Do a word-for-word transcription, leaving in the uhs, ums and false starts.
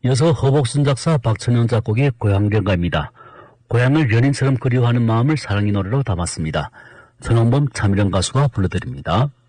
이어서 허복순 작사 박천영 작곡의 고향경가입니다. 고향을 연인처럼 그리워하는 마음을 사랑의 노래로 담았습니다. 전원범 차미령 가수가 불러드립니다.